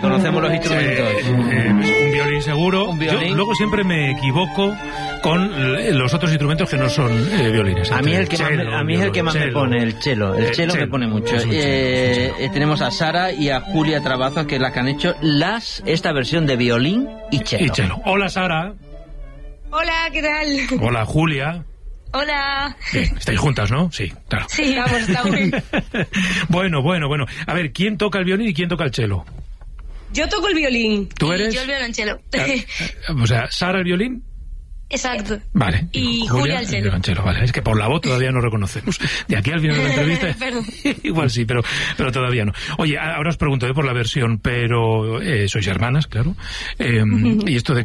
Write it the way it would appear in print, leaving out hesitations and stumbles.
conocemos los instrumentos. Un violín seguro. Un violín. Yo luego siempre me equivoco con los otros instrumentos que no son violines. A mí es el que más me pone, el cello. El cello me pone mucho. Tenemos a Sara y a Julia Trabazos, que es las que han hecho esta versión de violín y cello. Hola, Sara. Hola, ¿qué tal? Hola, Julia. Hola. Bien, estáis juntas, ¿no? Sí, claro. Sí, estamos. Bueno. A ver, ¿quién toca el violín y quién toca el cello? Yo toco el violín. ¿Tú eres? Y yo el violonchelo. O sea, Sara el violín. Exacto. Vale. Y Julia el cello. Vale, es que por la voz todavía no reconocemos. De aquí al final de la entrevista igual sí, pero todavía no. Oye, ahora os pregunto por la versión, pero sois hermanas, claro. Y esto de